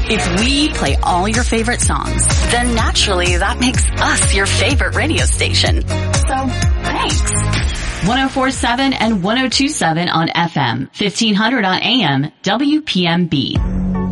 If we play all your favorite songs, then naturally that makes us your favorite radio station. So, thanks. 104.7 and 102.7 on FM, 1500 on AM, WPMB.